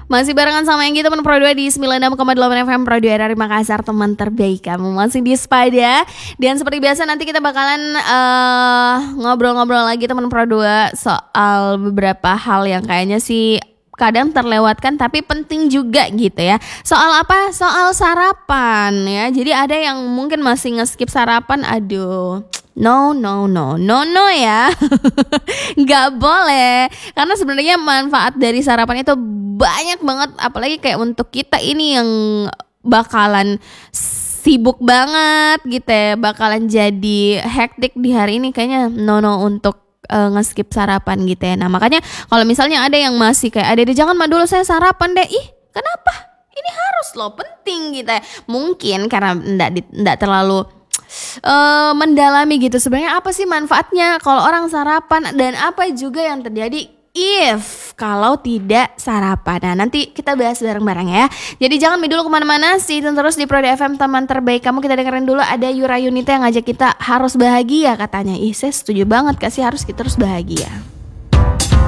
Masih barengan sama yang teman Pro 2 di 96,8 FM Pro 2 dari Makassar, teman terbaik kamu. Masih di Spada. Dan seperti biasa nanti kita bakalan ngobrol-ngobrol lagi teman Pro 2 soal beberapa hal yang kayaknya sih kadang terlewatkan tapi penting juga gitu ya. Soal apa? Soal sarapan ya. Jadi ada yang mungkin masih nge-skip sarapan. Aduh, no ya. Nggak boleh. Karena sebenarnya manfaat dari sarapan itu banyak banget. Apalagi kayak untuk kita ini yang bakalan sibuk banget gitu ya, bakalan jadi hektik di hari ini. Kayaknya no untuk nge-skip sarapan gitu ya. Nah makanya kalau misalnya ada yang masih kayak ada jangan mah dulu saya sarapan deh. Ih kenapa? Ini harus loh, penting gitu ya. Mungkin karena enggak terlalu mendalami gitu sebenarnya apa sih manfaatnya kalau orang sarapan, dan apa juga yang terjadi kalau tidak sarapan. Nah nanti kita bahas bareng-bareng ya. Jadi jangan dulu kemana-mana, stay tune terus di Pro FM teman terbaik kamu. Kita dengerin dulu ada Yura Yunita yang ngajak kita harus bahagia katanya. Saya setuju banget, Kak, sih harus kita terus bahagia.